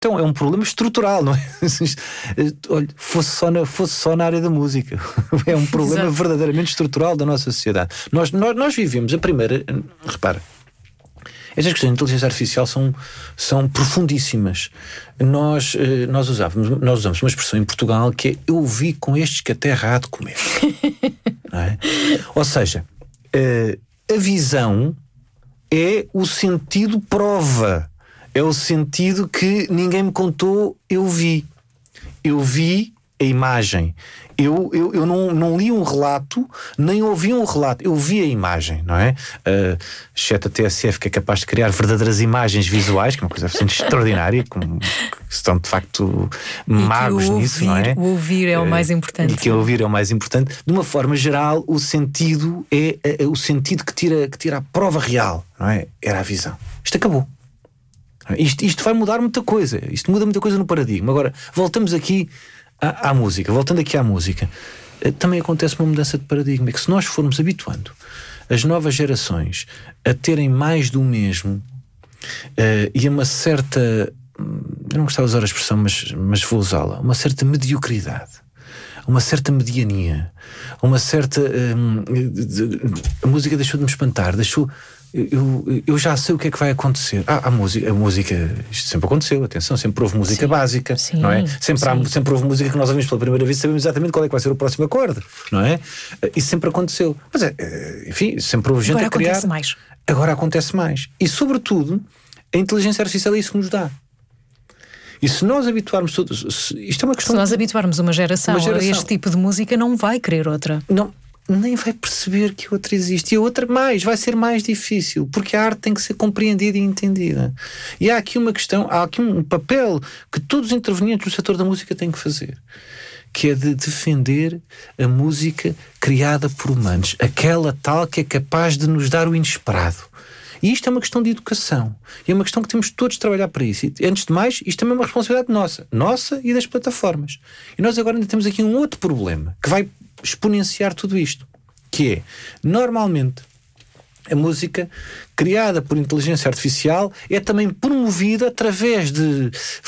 Então é um problema estrutural, não é? Olha, fosse só na área da música. É um problema verdadeiramente estrutural da nossa sociedade. Nós vivemos a primeira. Repara, estas questões de inteligência artificial são profundíssimas. Nós usamos uma expressão em Portugal que é: eu vi com estes que a terra há de comer. Não é? Ou seja, a visão é o sentido prova. É o sentido que ninguém me contou, eu vi. Eu vi a imagem. Eu não li um relato, nem ouvi um relato. Eu vi a imagem, não é? Exceto a TSF, que é capaz de criar verdadeiras imagens visuais, que é uma coisa bastante extraordinária, como estão de facto magos nisso, não é? O ouvir é o mais importante. E que ouvir é o mais importante. De uma forma geral, o sentido é o sentido que tira a prova real, não é? Era a visão. Isto acabou. Isto vai mudar muita coisa. Isto muda muita coisa no paradigma. Agora, voltamos aqui à música. Voltando aqui à música, também acontece uma mudança de paradigma. É que se nós formos habituando as novas gerações a terem mais do mesmo e a uma certa... Eu não gostava de usar a expressão, mas vou usá-la. Uma certa mediocridade, uma certa mediania, uma certa... a música deixou de me espantar, eu já sei o que é que vai acontecer. A música, isto sempre aconteceu, atenção, sempre houve música básica, não é? Sempre houve música que nós ouvimos pela primeira vez e sabemos exatamente qual é que vai ser o próximo acorde, não é? Isso sempre aconteceu. Mas enfim, sempre houve gente a criar. Agora acontece mais. E sobretudo, a inteligência artificial é isso que nos dá. E se nós habituarmos todos, isto é uma questão. Se nós habituarmos uma geração a este tipo de música, não vai querer outra. Não. Nem vai perceber que outra existe. E a outra vai ser mais difícil, porque a arte tem que ser compreendida e entendida. E há aqui uma questão, há aqui um papel que todos os intervenientes do setor da música têm que fazer, que é de defender a música criada por humanos, aquela tal que é capaz de nos dar o inesperado. E isto é uma questão de educação. E é uma questão que temos todos de trabalhar para isso. E, antes de mais, isto também é uma responsabilidade nossa e das plataformas. E nós agora ainda temos aqui um outro problema que vai exponenciar tudo isto, que é, normalmente, a música criada por inteligência artificial é também promovida através de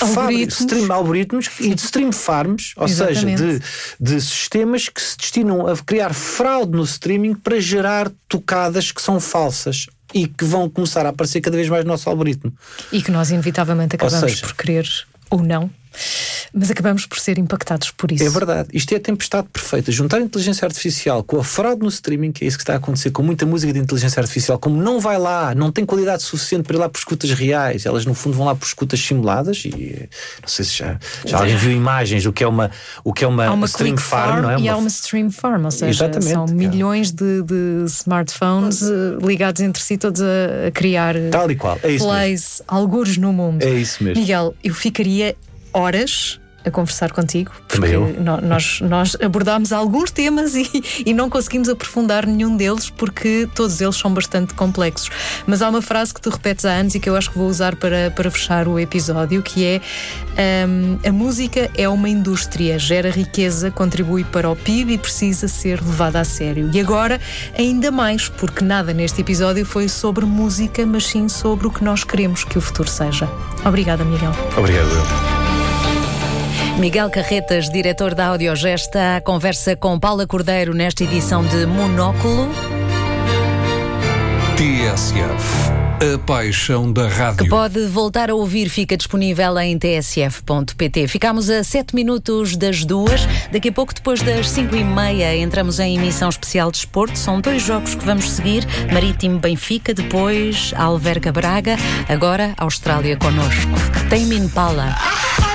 algoritmos e de stream farms, ou seja, de sistemas que se destinam a criar fraude no streaming para gerar tocadas que são falsas e que vão começar a aparecer cada vez mais no nosso algoritmo. E que nós inevitavelmente acabamos por querer ou não, mas acabamos por ser impactados por isso. É verdade, isto é a tempestade perfeita. Juntar a inteligência artificial com a fraude no streaming, que é isso que está a acontecer com muita música de inteligência artificial, como não vai lá, não tem qualidade suficiente para ir lá por escutas reais, elas no fundo vão lá por escutas simuladas. E não sei se já alguém viu imagens do que é uma stream farm, não é? E há uma stream farm, ou seja, são milhões de smartphones ligados entre si, todos a criar tal e qual. É isso plays, mesmo. Algures no mundo. É isso mesmo. Miguel, eu ficaria horas a conversar contigo, porque nós abordámos alguns temas e não conseguimos aprofundar nenhum deles, porque todos eles são bastante complexos. Mas há uma frase que tu repetes há anos e que eu acho que vou usar para fechar o episódio, que é: a música é uma indústria, gera riqueza, contribui para o PIB e precisa ser levada a sério. E agora ainda mais, porque nada neste episódio foi sobre música, mas sim sobre o que nós queremos que o futuro seja. Obrigada, Miguel. Obrigado. Miguel Carretas, diretor da Audiogesta, a conversa com Paula Cordeiro nesta edição de Monóculo. TSF, a paixão da rádio. Que pode voltar a ouvir, fica disponível em tsf.pt. Ficámos a 7 minutos das 2. Daqui a pouco, depois das 5h30, entramos em emissão especial de desporto. São 2 jogos que vamos seguir: Marítimo Benfica, depois Alverca Braga, agora Austrália connosco. Tame Impala.